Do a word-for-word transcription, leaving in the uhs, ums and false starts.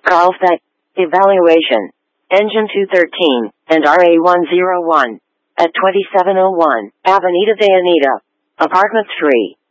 Carlsbad. Evaluation. Engine two thirteen, and R A one oh one. At twenty-seven oh one, Avenida de Anita. Apartment three.